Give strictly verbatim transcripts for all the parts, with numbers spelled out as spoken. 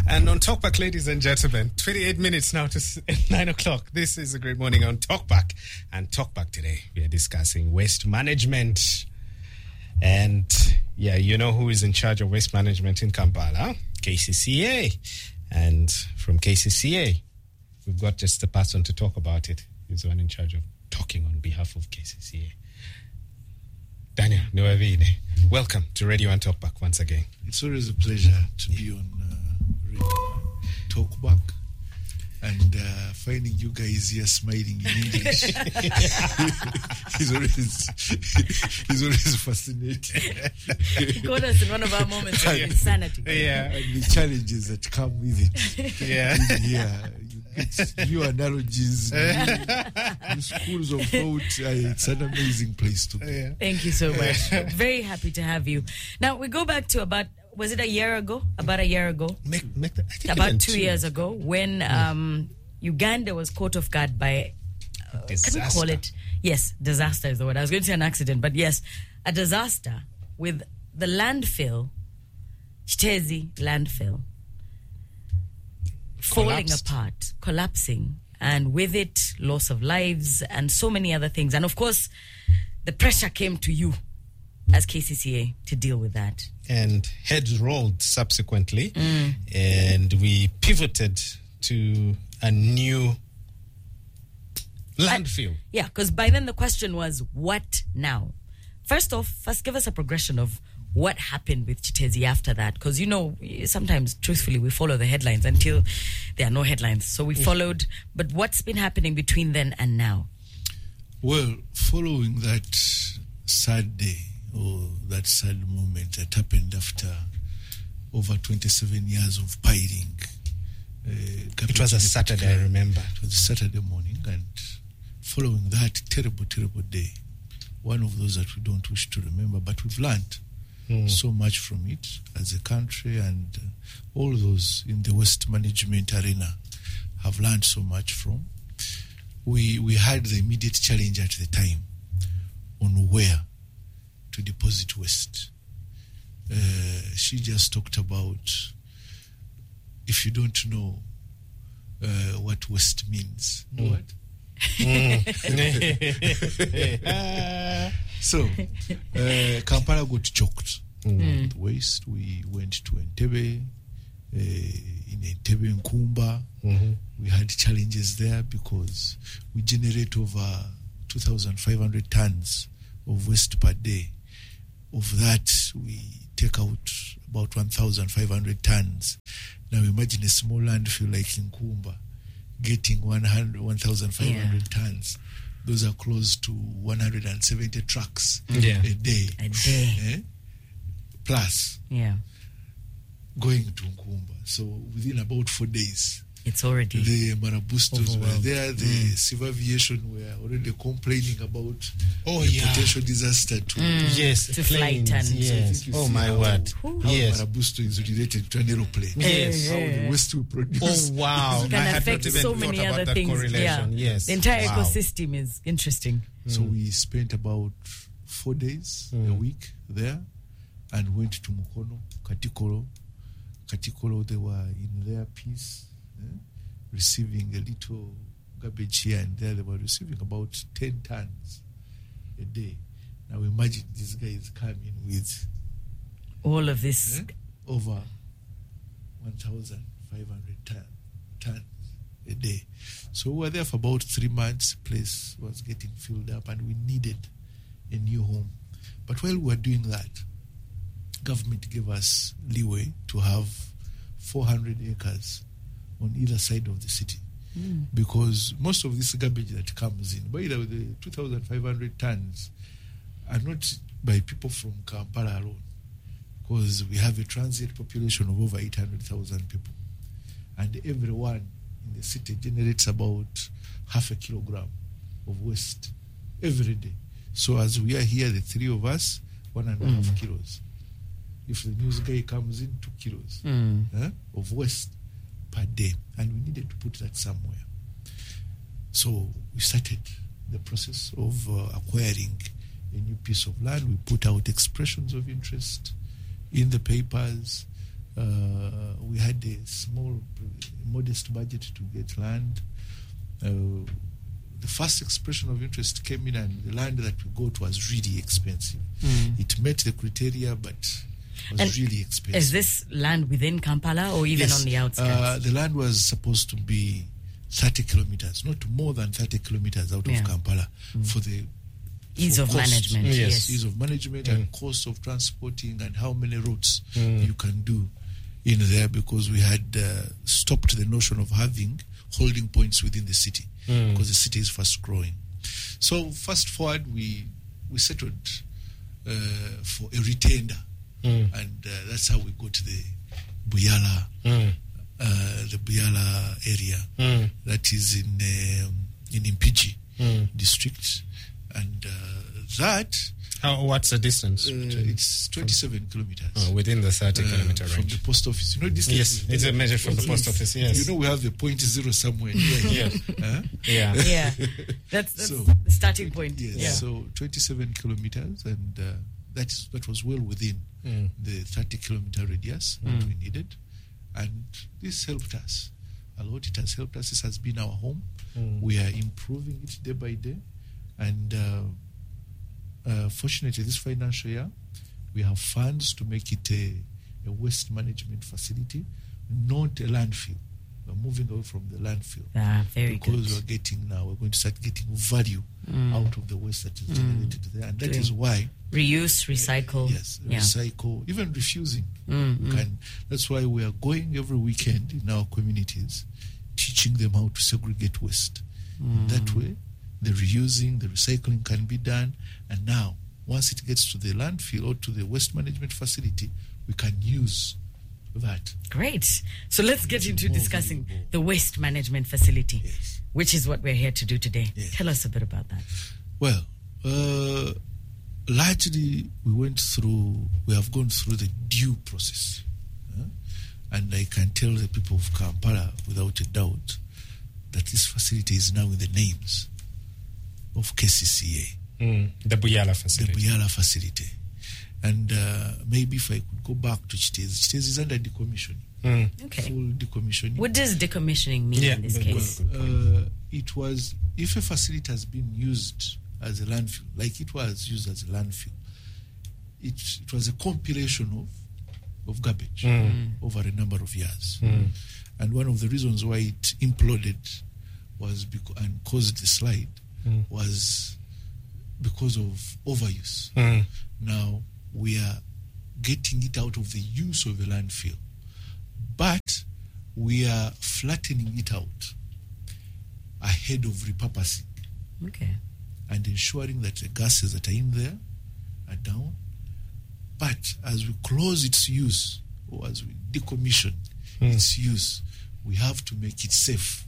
And on Talkback, ladies and gentlemen, twenty-eight minutes now to nine o'clock. This is a great morning on Talkback. And Talkback today, we are discussing waste management. And yeah, you know who is in charge of waste management in Kampala? K C C A. And from K C C A, we've got just a person to talk about it. He's the one in charge of talking on behalf of K C C A. Daniel Nwavine, welcome to Radio and Talkback once again. It's always a pleasure to be on uh, Radio Talkback and uh, finding you guys here smiling in English. he's always he's always fascinating. He got us in one of our moments of insanity. Yeah, and the challenges that come with it. Yeah, yeah. It's new analogies, new, new schools of thought. Uh, it's an amazing place to be. Yeah. Thank you so much. Very happy to have you. Now, we go back to about, was it a year ago? About a year ago? Make, make the, I think about two, two years ago when um, Uganda was caught off guard by, uh, disaster. Can we call it? Yes, disaster is the word. I was going to say an accident, but yes, a disaster with the landfill, Chitezi landfill, falling Collapsed. apart, collapsing, and with it, loss of lives and so many other things. And of course, the pressure came to you as K C C A to deal with that. And heads rolled subsequently, Mm. and we pivoted to a new landfill. I, yeah, because by then the question was, what now? First off, first give us a progression of what happened with Chitezi after that, because you know sometimes truthfully we follow the headlines until there are no headlines, so we followed, but what's been happening between then and now? Well, following that sad day or that sad moment that happened after over twenty-seven years of piling, uh, It was a Saturday, I remember. It was a Saturday morning, and following that terrible terrible day, one of those that we don't wish to remember, but we've learned Mm. so much from it as a country, and uh, all those in the waste management arena have learned so much from. We we had the immediate challenge at the time on where to deposit waste. Uh, she just talked about, if you don't know uh, what waste means, Mm. what? Mm. So, uh, Kampala got choked Mm. with waste. We went to Entebbe, uh, in Entebbe and Kumba. Mm-hmm. We had challenges there because we generate over two thousand five hundred tons of waste per day. Of that, we take out about one thousand five hundred tons. Now imagine a small landfill like in Kumba getting one thousand five hundred yeah. tons. Those are close to one hundred seventy trucks yeah. a day. A day. Eh? Plus, yeah. going to Nkumba. So within about four days, it's already the Marabustos were there. The mm. civil aviation were already complaining about oh, the yeah. potential disaster to mm. yes, to planes. flight and yes. So oh my word! How yes, Marabusto is related to an aeroplane. Yes, how the waste we produce. Oh wow! It can I affect so many other things. Yeah. Yes, the entire wow. ecosystem is interesting. Mm. So we spent about four days mm. a week there, and went to Mukono, Katikolo. Katikolo, they were in their piece, eh, receiving a little garbage here and there. They were receiving about ten tons a day. Now imagine these guys coming with all of this, eh, over one thousand five hundred ton, tons a day. So we were there for about three months. Place was getting filled up, and we needed a new home. But while we were doing that, government gave us leeway to have four hundred acres on either side of the city, mm. because most of this garbage that comes in, by the way, the two thousand five hundred tons are not by people from Kampala alone, because we have a transient population of over eight hundred thousand people, and everyone in the city generates about half a kilogram of waste every day. So as we are here, the three of us, one and a half mm. kilos. If the news guy comes in, two kilos mm. eh, of waste per day. And we needed to put that somewhere. So we started the process of uh, acquiring a new piece of land. We put out expressions of interest in the papers. Uh, we had a small, modest budget to get land. Uh, the first expression of interest came in, and the land that we got was really expensive. Mm. It met the criteria, but was And really expensive. Is this land within Kampala or even Yes, on the outskirts? Uh, the land was supposed to be thirty kilometers, not more than thirty kilometers out Yeah. of Kampala, for the Ease for of cost. management, Yes. yes. Ease of management Mm. and cost of transporting and how many routes Mm. you can do in there, because we had uh, stopped the notion of having holding points within the city, Mm. because the city is fast growing. So fast forward, we we settled uh, for a retainder, Mm. and uh, that's how we got the Buyala, Mm. uh, the Buyala area Mm. that is in um, in Impigi Mm. district, and uh, that How, what's the distance? uh, it's twenty-seven kilometers. Oh, within the thirty uh, kilometer from range. the post office. You know, distance. Yes, is it's a measure from the Yes. post office, yes. You know, we have the point zero somewhere here. Huh? Yeah. Yeah, that's, that's So- the starting point. Yes. Yeah. So twenty-seven kilometers, and uh, that is that was well within Mm. the thirty kilometer radius that we needed, and this helped us a lot. It has helped us. This has been our home. Mm. We are improving it day by day, and uh, uh, fortunately, this financial year, we have funds to make it a, a waste management facility, not a landfill. We're moving away from the landfill. Ah, very because good. we're getting now, we're going to start getting value Mm. out of the waste that is generated there. And that is why, Reuse, recycle. yes, Yeah. recycle, even refusing. Mm, You can, that's why we are going every weekend in our communities, teaching them how to segregate waste. Mm. That way, the reusing, the recycling can be done. And now, once it gets to the landfill or to the waste management facility, we can use that. Great. So let's get into more discussing valuable. the waste management facility, Yes. which is what we're here to do today. Yes. Tell us a bit about that. Well, uh, largely we went through, we have gone through the due process. huh? And I can tell the people of Kampala without a doubt that this facility is now in the names of K C C A, Mm. The Buyala the facility. Buyala facility. And uh, maybe if I could go back to Chitezi, Chitezi is under decommissioning, Mm. Okay. full decommissioning. What does decommissioning mean Yeah, in this good, case? good, good. Uh, it was, if a facility has been used as a landfill, like it was used as a landfill, it, it was a compilation of of garbage Mm. over a number of years. Mm. And one of the reasons why it imploded was because, and caused the slide Mm. was because of overuse. Mm. Now we are getting it out of the use of a landfill, but we are flattening it out ahead of repurposing Okay. and ensuring that the gases that are in there are down. But as we close its use, or as we decommission Mm. its use, we have to make it safe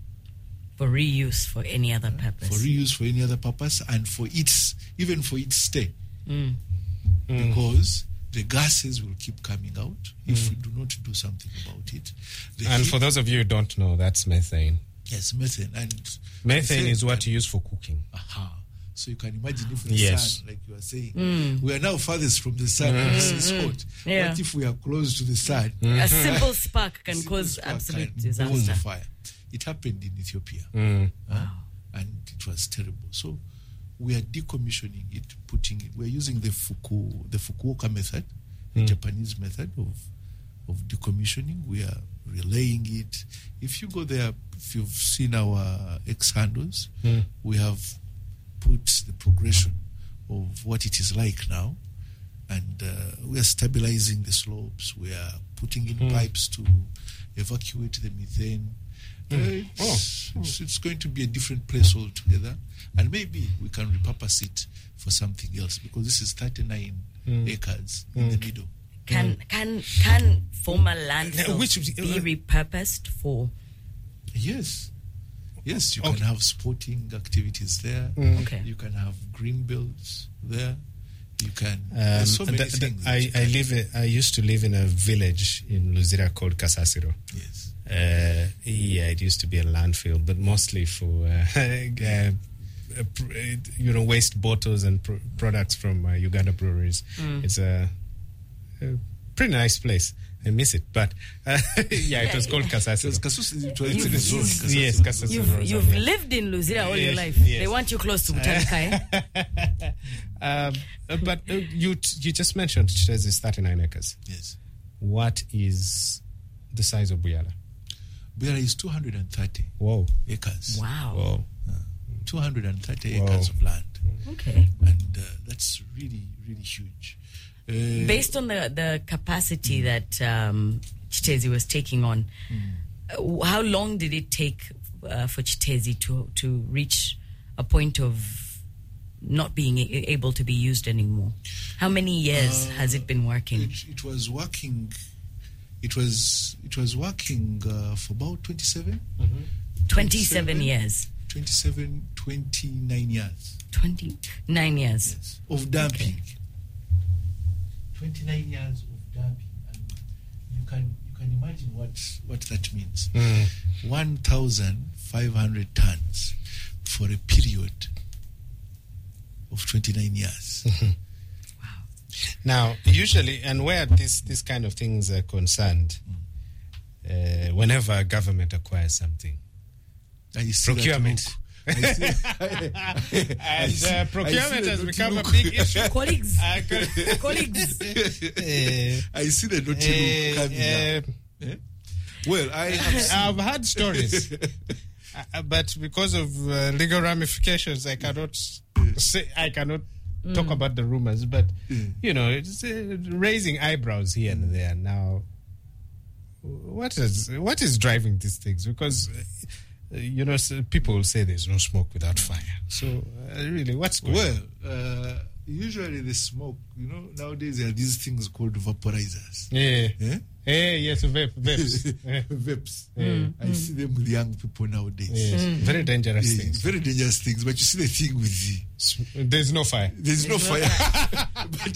For reuse, for any other purpose. for reuse, for any other purpose, and for its, even for its stay. Mm. Mm. Because the gases will keep coming out if we do not do something about it. The And heat- for those of you who don't know, that's methane. yes, methane. And Methane is what you use for cooking. Aha. So you can imagine if the Yes. sun, like you are saying, Mm. we are now farthest from the sun. This is hot. Yeah. What if we are close to the sun? A simple spark can Simple cause spark absolute can cause disaster. the fire. It happened in Ethiopia, Mm. huh? And it was terrible. So we are decommissioning it, putting it. We are using the Fuku, the Fukuoka method, the Mm. Japanese method of of decommissioning. We are relaying it. If you go there, if you've seen our X handles, Mm. we have put the progression of what it is like now, and uh, we are stabilizing the slopes. We are putting in Mm. pipes to evacuate the methane. Uh, it's, it's, it's going to be a different place altogether, and maybe we can repurpose it for something else, because this is thirty-nine Mm. acres in the middle. Can can can former landfills which- be repurposed for? Yes. Yes, you Okay. can have sporting activities there. Mm. Okay. You can have green belts there. You can. Um, there's so many the- the- things. that I, you I can- live. I used to live in a village in Luzira called Kasasiro. Yes. Uh, yeah, it used to be a landfill, but mostly for uh, uh, uh, pr- uh, you know, waste bottles and pr- products from uh, Uganda breweries. Mm. It's a, a pretty nice place. I miss it, but uh, yeah, it was called Kasasi. It was Kasasi. It was You- in the zone. you- Kasasi Yes, was Kasasi. the You've, Rosa, you've yeah. lived in Luzira all your Yes, life. yes. They want you close to Butanika, eh? um, but uh, you you just mentioned Chitezi is thirty-nine acres. Yes. What is the size of Buyala? Buyala is two hundred thirty Whoa. acres. Wow. Whoa. two hundred thirty Wow. acres of land. Okay. And uh, that's really, really huge. Uh, Based on the, the capacity that um, Chitezi was taking on, uh, how long did it take uh, for Chitezi to, to reach a point of not being a- able to be used anymore? How many years Uh, has it been working? It, it was working. It was it was working uh, for about twenty-seven, twenty-seven years. twenty-seven, twenty-nine years. twenty-nine years. Yes, of dumping. twenty-nine years of dumping, and you can you can imagine what what that means. One thousand five hundred tons for a period of twenty-nine years. Now, usually, and where this this kind of things are concerned, uh, whenever a government acquires something, And you see that procurement. look. I see- I and see- uh, I procurement see has the become a look. big issue. Colleagues. I could- Colleagues. Uh, I see the naughty look coming uh, up. Eh? Well, I have seen, I've heard stories, uh, but because of uh, legal ramifications, I cannot say I cannot talk about the rumors. But you know, it's uh, raising eyebrows here and there. Now, what is what is driving these things? Because uh, you know, s- people will say there's no smoke without fire. So, uh, really, what's going well, on? uh, usually the smoke, you know, nowadays there are these things called vaporizers. Yeah. Eh? Hey, yes, vape, vapes. Eh, Vapes. Mm. I see them with young people nowadays. yes. Very dangerous Yeah, things. very dangerous things, but you see the thing with the S- There's no fire. there's no fire. But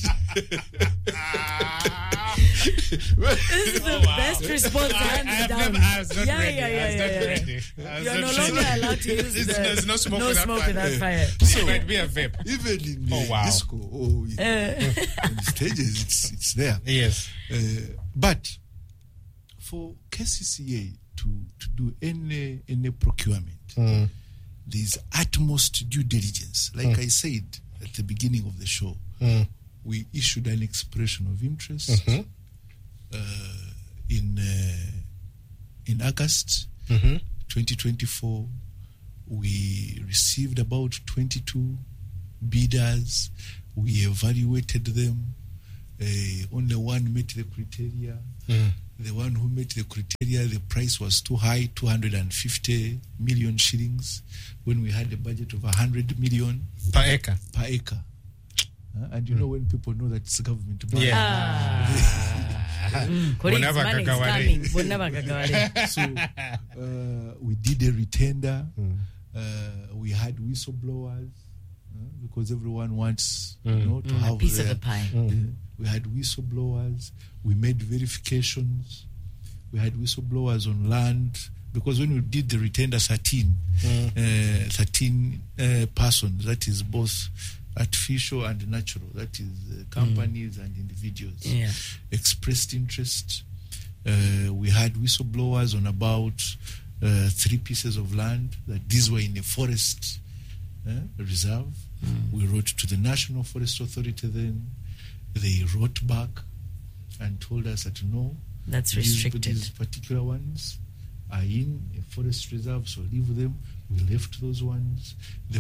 This is the best response hands I've down. never, I was not yeah, ready. yeah, yeah, I was yeah, not yeah. ready. I was You're no not longer ready. allowed to use There's- the there's no smoke no without smoke fire. without fire. So, it might be a vape. even in Oh, uh, wow. disco, oh, yeah, on the stages, it's it's there. Yes. Uh, but for K C C A to, to do any any procurement, Mm. there's utmost due diligence. Like I said at the beginning of the show, Mm. we issued an expression of interest Mhm. uh, in uh, in August Mhm. twenty twenty-four. We received about twenty-two bidders. We evaluated them. Uh, only one met the criteria. Mm. The one who met the criteria, the price was too high, two hundred fifty million shillings, when we had a budget of one hundred million Per acre. per acre. Uh, and you know when people know that it's government money. Yeah. Colleagues, Bonaba money is Gagawale. coming. Bonaba Gagawale. So uh, we did a retender. Uh, we had whistleblowers uh, because everyone wants you know, to Mm, a have piece of their- the pie. Uh, we had whistleblowers. We made verifications. We had whistleblowers on land because when we did the retender, thirteen, uh, thirteen uh, persons, that is both artificial and natural, that is uh, companies and individuals, Yeah. expressed interest. Uh, we had whistleblowers on about uh, three pieces of land that these were in a forest uh, reserve. We wrote to the National Forest Authority then. They wrote back and told us that no, That's these- restricted. These particular ones are in a forest reserve, so leave them. We left those ones. The